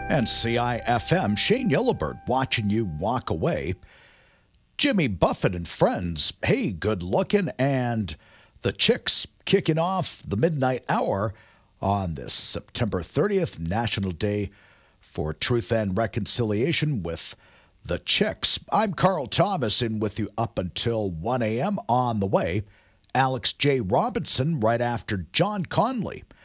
And CIFM, Shane Yellowbird watching you walk away. Jimmy Buffett and friends, hey, good looking. And the Chicks kicking off the midnight hour on this September 30th, National Day for Truth and Reconciliation with the Chicks. I'm Carl Thomas, in with you up until 1 a.m. On the way, Alex J. Robinson right after John Conley.